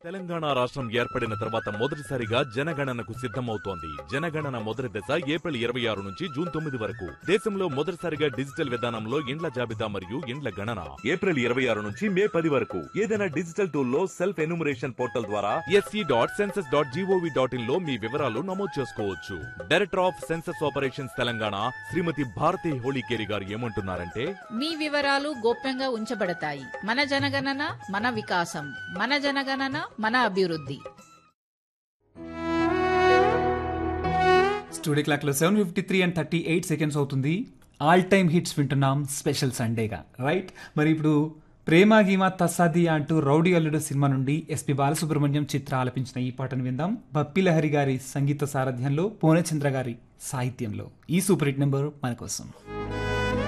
తెలంగాణ రాష్ట్రం ఏర్పడిన తర్వాత మొదటిసారిగా జనగణనకు సిద్ధమవుతోంది. జనగణన మొదటి దశ ఏప్రిల్ 26 నుంచి జూన్ 9 వరకు. దేశంలో మొదటిసారిగా డిజిటల్ విధానంలో ఇండ్ల జాబితా మరియు ఇండ్ల గణన ఏప్రిల్ 26 నుంచి మే 10 వరకు. ఏదైనా డిజిటల్ టూల్ లో సెల్ఫ్ ఎన్యూమరేషన్ పోర్టల్ ద్వారా sc.census.gov.in లో మీ వివరాలు నమోదు చేసుకోవచ్చు. Director of census operations Telangana శ్రీమతి భారతి హోళీకేరి గారు ఏమంటున్నారంటే, మీ వివరాలు గోప్యంగా ఉంచబడతాయి. మన జనగణన మన వికాసం, మన జనగణన మన అభివృద్ధి. స్టూడియో క్లాక్ లో 7:53 and 38 seconds అవుతుంది. ఆల్ టైమ్ హిట్స్ వింటున్నాం స్పెషల్ సండేగా, రైట్? మరి ఇప్పుడు ప్రేమ గీమా తస్సాదియా అంటూ రౌడీ అల్లుడు సినిమా నుండి ఎస్పి బాలసుబ్రహ్మణ్యం చిత్ర ఆలపించిన ఈ పాటను విందాం. బప్పి లహరి గారి సంగీత సారథ్యంలో, పూర్ణచంద్ర గారి సాహిత్యంలో ఈ సూపర్ హిట్ నెంబర్ మన కోసం.